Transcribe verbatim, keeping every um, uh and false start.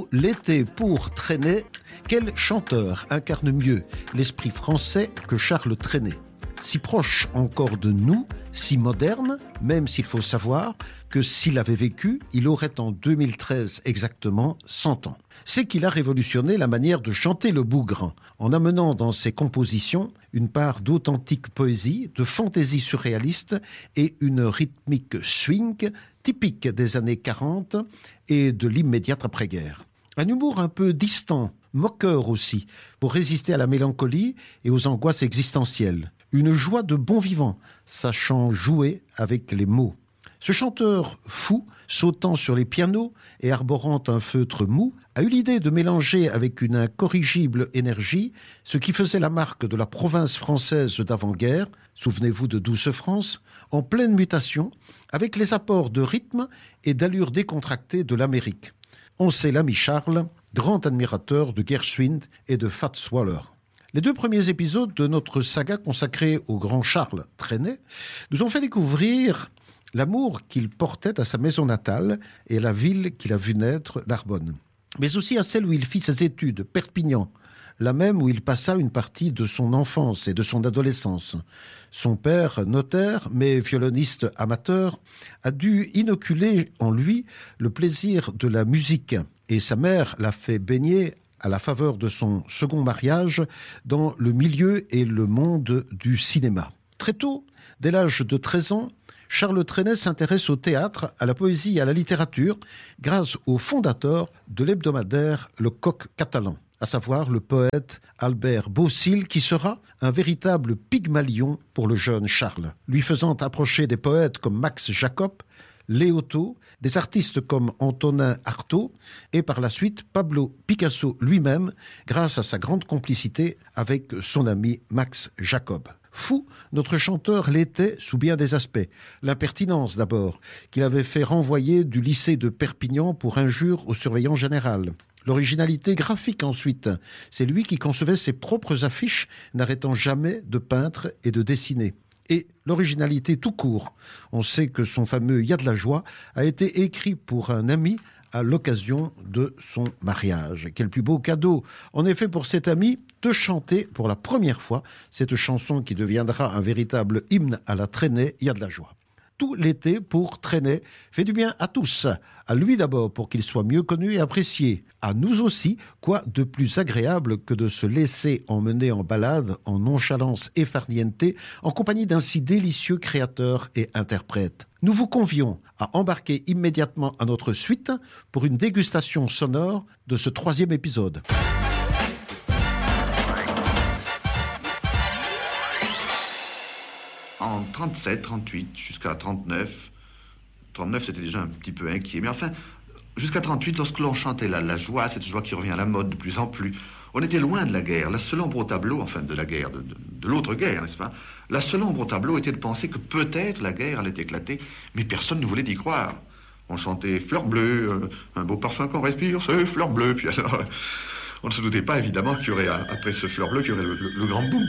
Tout l'été pour Trenet, quel chanteur incarne mieux l'esprit français que Charles Trenet? Si proche encore de nous, si moderne, même s'il faut savoir que s'il avait vécu, il aurait en deux mille treize exactement cent ans. C'est qu'il a révolutionné la manière de chanter le bougre, en amenant dans ses compositions une part d'authentique poésie, de fantaisie surréaliste et une rythmique swing typique des années quarante et de l'immédiate après-guerre. Un humour un peu distant, moqueur aussi, pour résister à la mélancolie et aux angoisses existentielles. Une joie de bon vivant, sachant jouer avec les mots. Ce chanteur fou, sautant sur les pianos et arborant un feutre mou, a eu l'idée de mélanger avec une incorrigible énergie ce qui faisait la marque de la province française d'avant-guerre, souvenez-vous de Douce France, en pleine mutation, avec les apports de rythme et d'allure décontractée de l'Amérique. On sait l'ami Charles, grand admirateur de Gershwin et de Fats Waller. Les deux premiers épisodes de notre saga consacrée au grand Charles Trenet nous ont fait découvrir l'amour qu'il portait à sa maison natale et à la ville qu'il a vu naître d'Arbonne, mais aussi à celle où il fit ses études, Perpignan, la même où il passa une partie de son enfance et de son adolescence. Son père, notaire, mais violoniste amateur, a dû inoculer en lui le plaisir de la musique, et sa mère l'a fait baigner à la faveur de son second mariage dans le milieu et le monde du cinéma. Très tôt, dès l'âge de treize ans, Charles Trenet s'intéresse au théâtre, à la poésie et à la littérature grâce au fondateur de l'hebdomadaire Le Coq Catalan, à savoir le poète Albert Beausile, qui sera un véritable Pygmalion pour le jeune Charles, lui faisant approcher des poètes comme Max Jacob, Léoto, des artistes comme Antonin Artaud et par la suite Pablo Picasso lui-même grâce à sa grande complicité avec son ami Max Jacob. Fou, notre chanteur l'était sous bien des aspects. L'impertinence d'abord, qu'il avait fait renvoyer du lycée de Perpignan pour injure au surveillant général. L'originalité graphique ensuite, c'est lui qui concevait ses propres affiches, n'arrêtant jamais de peindre et de dessiner. Et l'originalité tout court. On sait que son fameux « Il y a de la joie » a été écrit pour un ami à l'occasion de son mariage. Quel plus beau cadeau, en effet, pour cet ami, de chanter pour la première fois cette chanson qui deviendra un véritable hymne à la Trenet, « Il y a de la joie ». Tout l'été pour Trenet fait du bien à tous. À lui d'abord pour qu'il soit mieux connu et apprécié. À nous aussi, quoi de plus agréable que de se laisser emmener en balade en nonchalance et farniente en compagnie d'un si délicieux créateur et interprète. Nous vous convions à embarquer immédiatement à notre suite pour une dégustation sonore de ce troisième épisode. En trente-sept, trente-huit, jusqu'à trente-neuf, trente-neuf c'était déjà un petit peu inquiet, mais enfin, jusqu'à trente-huit, lorsque l'on chantait la, la joie, cette joie qui revient à la mode de plus en plus, on était loin de la guerre. La seule ombre au tableau, enfin de la guerre, de, de, de l'autre guerre, n'est-ce pas? La seule ombre au tableau était de penser que peut-être la guerre allait éclater, mais personne ne voulait y croire. On chantait Fleur bleue, euh, un beau parfum qu'on respire, c'est Fleur bleue, puis alors, on ne se doutait pas évidemment qu'il y aurait, après ce Fleur bleue, qu'il y aurait le, le, le grand boom.